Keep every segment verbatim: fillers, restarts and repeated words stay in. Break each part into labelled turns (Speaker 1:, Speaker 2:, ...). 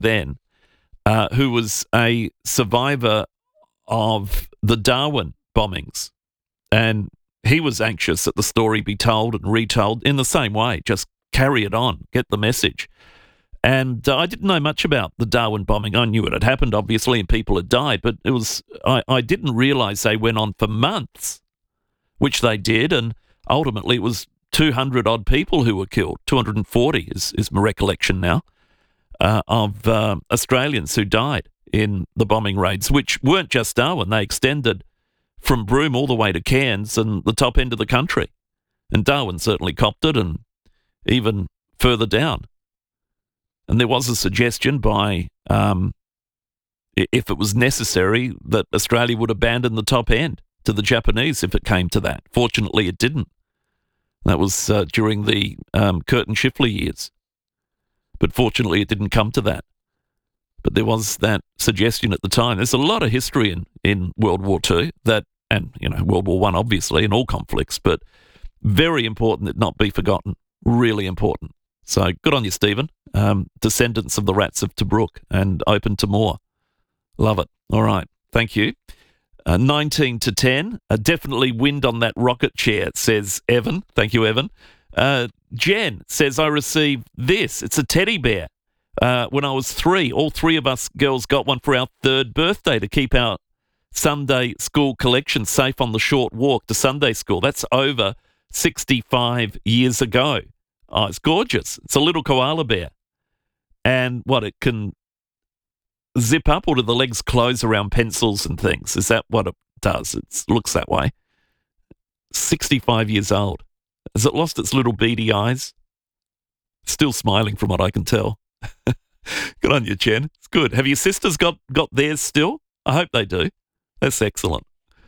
Speaker 1: then, uh, who was a survivor of the Darwin bombings. And he was anxious that the story be told and retold in the same way. Just carry it on, get the message. And uh, I didn't know much about the Darwin bombing. I knew it had happened, obviously, and people had died, but it was I, I didn't realise they went on for months, which they did, and ultimately it was two hundred odd people who were killed. two hundred forty is, is my recollection now, uh, of uh, Australians who died in the bombing raids, which weren't just Darwin. They extended from Broome all the way to Cairns and the top end of the country. And Darwin certainly copped it, and even further down. And there was a suggestion by, um, if it was necessary, that Australia would abandon the top end to the Japanese if it came to that. Fortunately, it didn't. That was uh, during the um, Curtin Schiffler years. But fortunately, it didn't come to that. But there was that suggestion at the time. There's a lot of history in, in World War Two, that, and you know, World War One, obviously, in all conflicts, but very important that not be forgotten. Really important. So good on you, Stephen. Um, descendants of the rats of Tobruk and open to more. Love it. All right. Thank you. Uh, nineteen to ten. Uh, definitely wind on that rocket chair, says Evan. Thank you, Evan. Uh, Jen says, I received this. It's a teddy bear. Uh, when I was three, all three of us girls got one for our third birthday to keep our Sunday school collection safe on the short walk to Sunday school. That's over sixty-five years ago. Oh, it's gorgeous. It's a little koala bear. And what, it can zip up, or do the legs close around pencils and things? Is that what it does? It looks that way. sixty-five years old. Has it lost its little beady eyes? Still smiling from what I can tell. Good on you, Jen. It's good. Have your sisters got, got theirs still? I hope they do. That's excellent.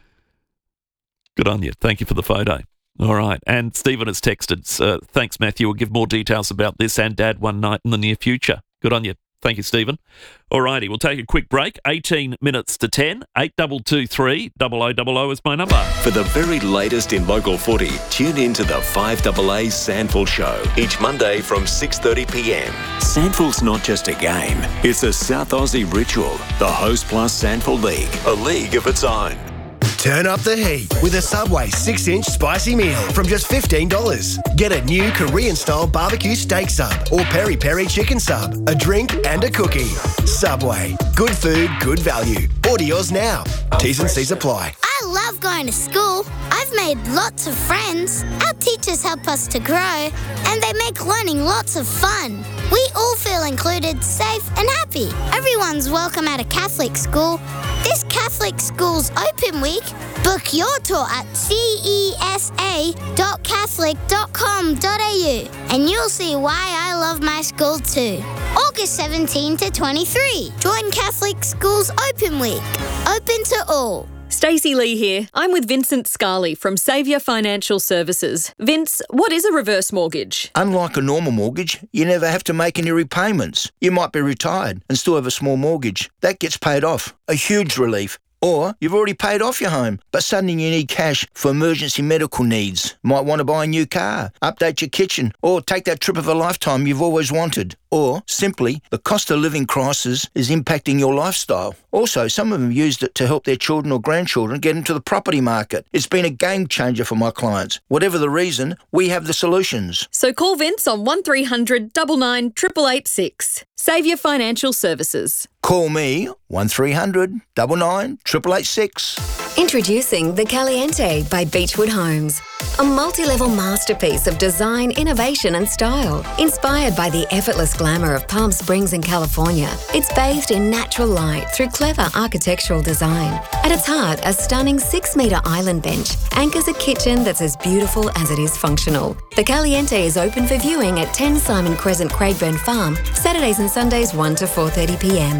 Speaker 1: Good on you. Thank you for the photo. All right. And Stephen has texted, uh, thanks, Matthew. We'll give more details about this and Dad one night in the near future. Good on you. Thank you, Stephen. All righty. We'll take a quick break. eighteen minutes to ten. eight two two three, double oh double oh is my number.
Speaker 2: For the very latest in local footy, tune in to the five A A Sandful Show each Monday from six thirty p m. Sandful's not just a game. It's a South Aussie ritual. The Host Plus Sandful League, a league of its own.
Speaker 3: Turn up the heat with a Subway six inch spicy meal from just fifteen dollars. Get a new Korean-style barbecue steak sub or peri-peri chicken sub, a drink and a cookie. Subway. Good food, good value. Order yours now. T's and C's apply.
Speaker 4: I love going to school. I've made lots of friends. Our teachers help us to grow, and they make learning lots of fun. We all feel included, safe and happy. Everyone's welcome at a Catholic school. This Catholic Schools Open Week, book your tour at c e s a dot catholic dot com dot a u and you'll see why I love my school too. August seventeenth to twenty-three. Join Catholic Schools Open Week. Open to all.
Speaker 5: Stacey Lee here. I'm with Vincent Scarley from Saviour Financial Services. Vince, what is a reverse mortgage?
Speaker 6: Unlike a normal mortgage, you never have to make any repayments. You might be retired and still have a small mortgage. That gets paid off. A huge relief. Or you've already paid off your home, but suddenly you need cash for emergency medical needs. Might want to buy a new car, update your kitchen, or take that trip of a lifetime you've always wanted. Or, simply, the cost of living crisis is impacting your lifestyle. Also, some of them used it to help their children or grandchildren get into the property market. It's been a game changer for my clients. Whatever the reason, we have the solutions.
Speaker 5: So call Vince on one three hundred nine nine eight eight eight six. Saviour Financial Services.
Speaker 6: Call me, one three hundred nine nine eight eight eight six.
Speaker 7: Introducing the Caliente by Beechwood Homes. A multi-level masterpiece of design, innovation and style. Inspired by the effortless glamour of Palm Springs in California, it's bathed in natural light through clever architectural design. At its heart, a stunning six-metre island bench anchors a kitchen that's as beautiful as it is functional. The Caliente is open for viewing at ten Simon Crescent, Craigburn Farm, Saturdays and Sundays one to four thirty p m.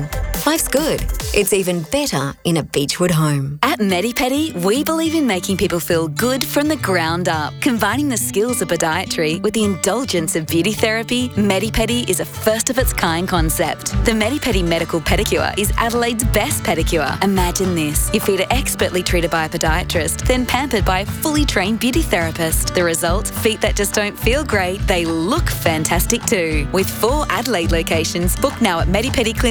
Speaker 7: Life's good. It's even better in a Beechwood home.
Speaker 8: At MediPedi, we believe in making people feel good from the ground up. Combining the skills of podiatry with the indulgence of beauty therapy, MediPedi is a first-of-its-kind concept. The MediPedi Medical Pedicure is Adelaide's best pedicure. Imagine this. Your feet are expertly treated by a podiatrist, then pampered by a fully trained beauty therapist. The result? Feet that just don't feel great, they look fantastic too. With four Adelaide locations, book now at MediPedi Clinic.